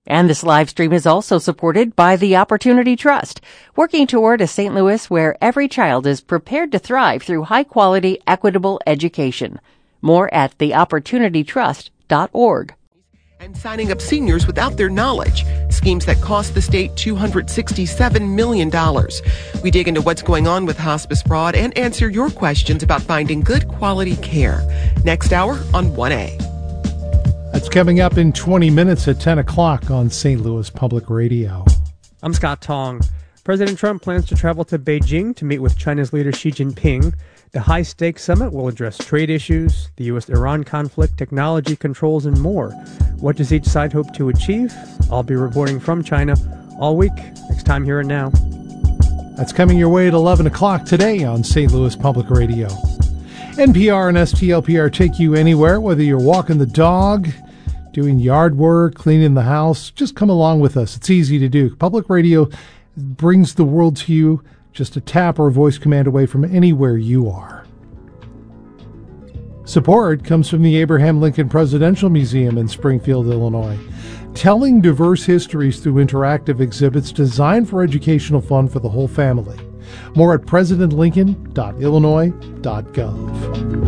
And this live stream is also supported by the Opportunity Trust, working toward a St. Louis where every child is prepared to thrive through high-quality, equitable education. More at theopportunitytrust.org. And signing up seniors without their knowledge. Schemes that cost the state $267 million. We dig into what's going on with hospice fraud and answer your questions about finding good quality care. Next hour on 1A. That's coming up in 20 minutes at 10 o'clock on St. Louis Public Radio. I'm Scott Tong. President Trump plans to travel to Beijing to meet with China's leader Xi Jinping. The high-stakes summit will address trade issues, the U.S.-Iran conflict, technology controls, and more. What does each side hope to achieve? I'll be reporting from China all week, next time here and now. That's coming your way at 11 o'clock today on St. Louis Public Radio. NPR and STLPR take you anywhere, whether you're walking the dog, doing yard work, cleaning the house. Just come along with us. It's easy to do. Public radio brings the world to you just a tap or a voice command away from anywhere you are. Support comes from the Abraham Lincoln Presidential Museum in Springfield, Illinois, telling diverse histories through interactive exhibits designed for educational fun for the whole family. More at presidentlincoln.illinois.gov.